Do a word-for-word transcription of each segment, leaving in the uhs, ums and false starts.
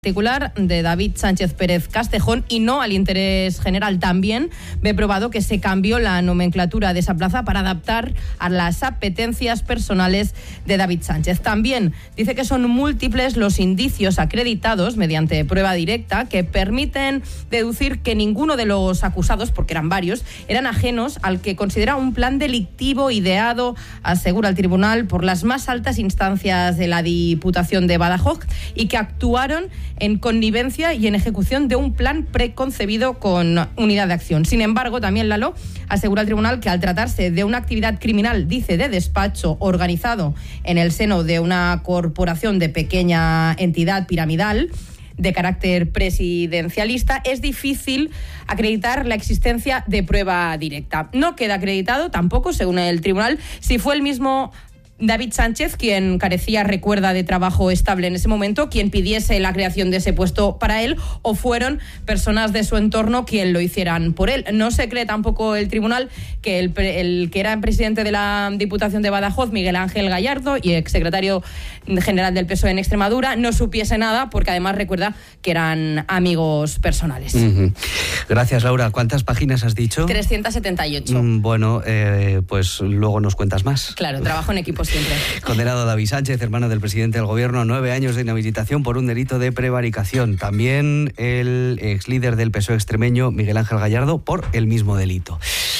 particular de David Sánchez Pérez Castejón y no al interés general. También ve probado que se cambió la nomenclatura de esa plaza para adaptar a las apetencias personales de David Sánchez. También dice que son múltiples los indicios acreditados mediante prueba directa que permiten deducir que ninguno de los acusados, porque eran varios, eran ajenos al que considera un plan delictivo ideado, asegura el tribunal, por las más altas instancias de la Diputación de Badajoz y que actuaron en connivencia y en ejecución de un plan preconcebido con unidad de acción. Sin embargo, también Lalo asegura al tribunal que al tratarse de una actividad criminal, dice, de despacho organizado en el seno de una corporación de pequeña entidad piramidal de carácter presidencialista, es difícil acreditar la existencia de prueba directa. No queda acreditado tampoco, según el tribunal, si fue el mismo David Sánchez, quien carecía, recuerda, de trabajo estable en ese momento, quien pidiese la creación de ese puesto para él, o fueron personas de su entorno quien lo hicieran por él. No se cree tampoco el tribunal que el, el que era presidente de la Diputación de Badajoz, Miguel Ángel Gallardo, y exsecretario general del P S O E en Extremadura, no supiese nada, porque además recuerda que eran amigos personales. Uh-huh. Gracias, Laura. ¿Cuántas páginas has dicho? trescientas setenta y ocho. Mm, bueno, eh, pues luego nos cuentas más. Claro, trabajo en equipo siempre. Condenado David Sánchez, hermano del presidente del gobierno, a nueve años de inhabilitación por un delito de prevaricación. También el ex líder del P S O E extremeño, Miguel Ángel Gallardo, por el mismo delito.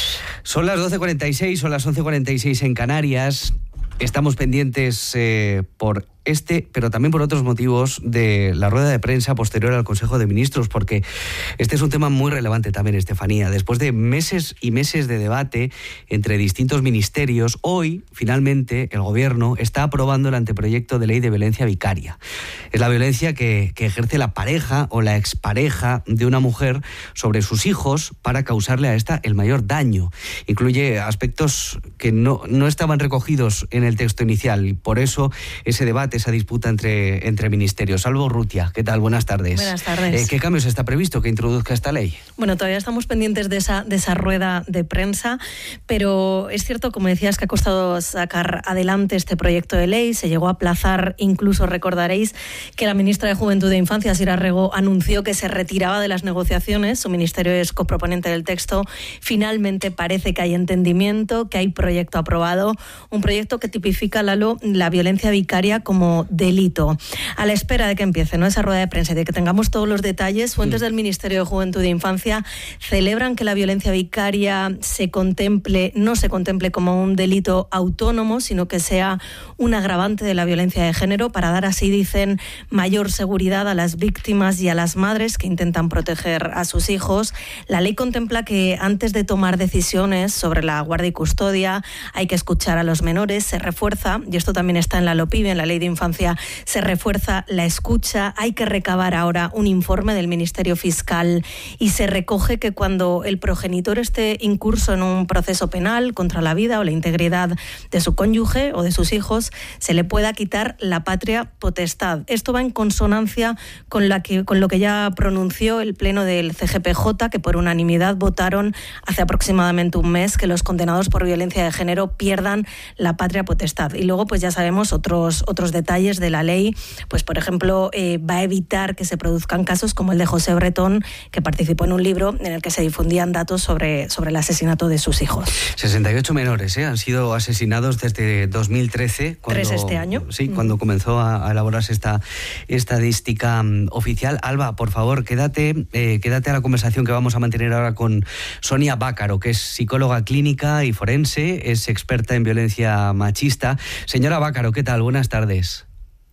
Son las doce cuarenta y seis, son las once cuarenta y seis en Canarias. Estamos pendientes eh, por este, pero también por otros motivos, de la rueda de prensa posterior al Consejo de Ministros, porque este es un tema muy relevante también, Estefanía. Después de meses y meses de debate entre distintos ministerios, hoy, finalmente, el Gobierno está aprobando el anteproyecto de ley de violencia vicaria. Es la violencia que, que ejerce la pareja o la expareja de una mujer sobre sus hijos para causarle a esta el mayor daño. Incluye aspectos que no, no estaban recogidos en el texto inicial y por eso ese debate, esa disputa entre, entre ministerios. Salvo Urrutia, ¿qué tal? Buenas tardes. Buenas tardes. Eh, ¿Qué cambios está previsto que introduzca esta ley? Bueno, todavía estamos pendientes de esa, de esa rueda de prensa, pero es cierto, como decías, que ha costado sacar adelante este proyecto de ley. Se llegó a aplazar, incluso recordaréis que la ministra de Juventud e Infancia, Sira Rego, anunció que se retiraba de las negociaciones. Su ministerio es coproponente del texto. Finalmente parece que hay entendimiento, que hay proyecto aprobado, un proyecto que tipifica, Lalo, la violencia vicaria como como delito. A la espera de que empiece, ¿no?, esa rueda de prensa y de que tengamos todos los detalles, fuentes mm. del Ministerio de Juventud e Infancia celebran que la violencia vicaria se contemple, no se contemple como un delito autónomo, sino que sea un agravante de la violencia de género, para dar, así dicen, mayor seguridad a las víctimas y a las madres que intentan proteger a sus hijos. La ley contempla que antes de tomar decisiones sobre la guardia y custodia hay que escuchar a los menores. Se refuerza, y esto también está en la LOPIBE, en la Ley de Infancia, se refuerza la escucha. Hay que recabar ahora un informe del Ministerio Fiscal y se recoge que cuando el progenitor esté incurso en un proceso penal contra la vida o la integridad de su cónyuge o de sus hijos, se le pueda quitar la patria potestad. Esto va en consonancia con, la que, con lo que ya pronunció el Pleno del C G P J, que por unanimidad votaron hace aproximadamente un mes que los condenados por violencia de género pierdan la patria potestad. Y luego, pues ya sabemos otros, otros detalles de la ley, pues por ejemplo, eh, va a evitar que se produzcan casos como el de José Bretón, que participó en un libro en el que se difundían datos sobre, sobre el asesinato de sus hijos. sesenta y ocho menores ¿eh? han sido asesinados desde dos mil trece. Cuando, Tres este año. Sí, mm. cuando comenzó a, a elaborarse esta estadística um, oficial. Alba, por favor, quédate, eh, quédate a la conversación que vamos a mantener ahora con Sonia Bácaro, que es psicóloga clínica y forense, es experta en violencia machista. Señora Bácaro, ¿qué tal? Buenas tardes.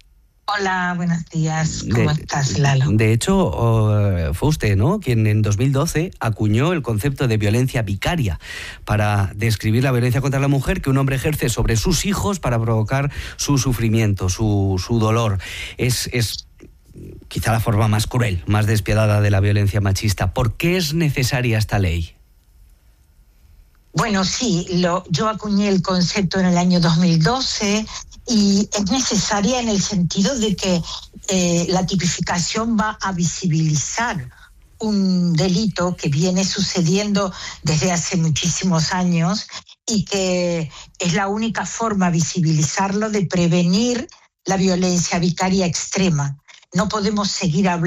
Hola, buenos días. ¿Cómo de, estás, Lalo? De hecho, uh, fue usted, ¿no?, quien en dos mil doce acuñó el concepto de violencia vicaria para describir la violencia contra la mujer que un hombre ejerce sobre sus hijos para provocar su sufrimiento, su, su dolor. Es, es quizá la forma más cruel, más despiadada de la violencia machista. ¿Por qué es necesaria esta ley? Bueno, sí, lo, yo acuñé el concepto en el año dos mil doce y es necesaria en el sentido de que eh, la tipificación va a visibilizar un delito que viene sucediendo desde hace muchísimos años y que es la única forma visibilizarlo de prevenir la violencia vicaria extrema. No podemos seguir hablando